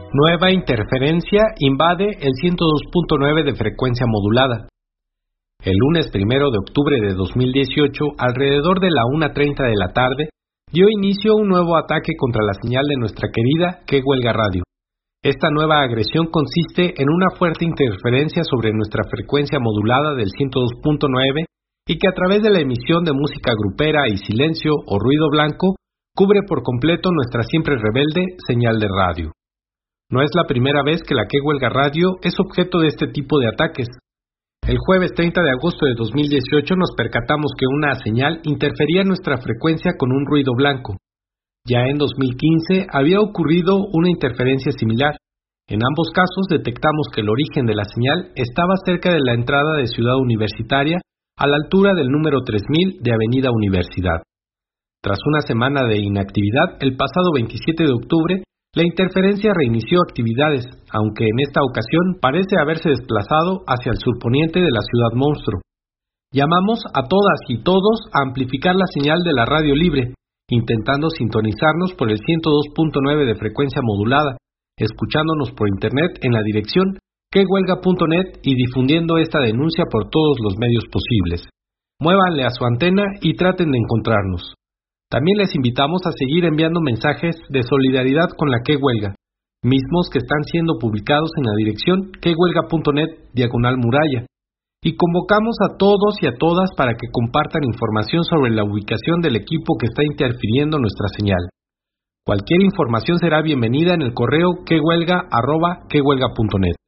Nueva interferencia invade el 102.9 de frecuencia modulada. El lunes 1 de octubre de 2018, alrededor de la 1:30 de la tarde, dio inicio un nuevo ataque contra la señal de nuestra querida Que Huelga Radio. Esta nueva agresión consiste en una fuerte interferencia sobre nuestra frecuencia modulada del 102.9 y que a través de la emisión de música grupera y silencio o ruido blanco, cubre por completo nuestra siempre rebelde señal de radio. No es la primera vez que la Que Huelga Radio es objeto de este tipo de ataques. El jueves 30 de agosto de 2018 nos percatamos que una señal interfería en nuestra frecuencia con un ruido blanco. Ya en 2015 había ocurrido una interferencia similar. En ambos casos detectamos que el origen de la señal estaba cerca de la entrada de Ciudad Universitaria, a la altura del número 3000 de Avenida Universidad. Tras una semana de inactividad, el pasado 27 de octubre, la interferencia reinició actividades, aunque en esta ocasión parece haberse desplazado hacia el surponiente de la ciudad monstruo. Llamamos a todas y todos a amplificar la señal de la radio libre, intentando sintonizarnos por el 102.9 de frecuencia modulada, escuchándonos por internet en la dirección quehuelga.net y difundiendo esta denuncia por todos los medios posibles. Muévanle a su antena y traten de encontrarnos. También les invitamos a seguir enviando mensajes de solidaridad con la Que Huelga, mismos que están siendo publicados en la dirección quehuelga.net/muralla, y convocamos a todos y a todas para que compartan información sobre la ubicación del equipo que está interfiriendo nuestra señal. Cualquier información será bienvenida en el correo quehuelga@quehuelga.net.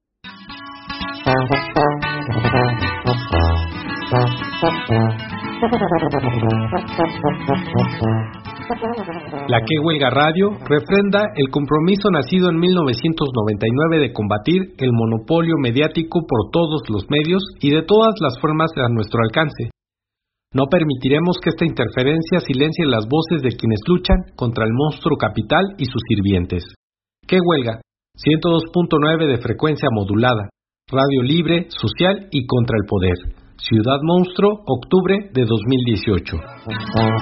La Que Huelga Radio refrenda el compromiso nacido en 1999 de combatir el monopolio mediático por todos los medios y de todas las formas a nuestro alcance. No permitiremos que esta interferencia silencie las voces de quienes luchan contra el monstruo capital y sus sirvientes. Que Huelga, 102.9 de frecuencia modulada, radio libre, social y contra el poder. Ciudad Monstruo, octubre de 2018.